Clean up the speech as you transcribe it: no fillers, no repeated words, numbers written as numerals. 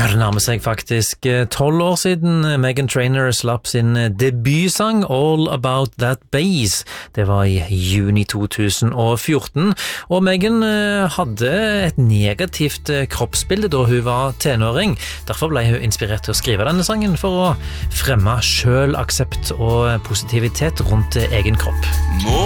Ja, det nærmer seg faktisk 12 år siden Meghan Trainor slapp sin debutsang All About That Bass. Det var i juni 2014, og Meghan hadde et negativt kroppsbilde da hun var tenåring. Derfor ble hun inspirert til å skrive denne sangen for å fremme selvaksept og positivitet rundt egen kropp.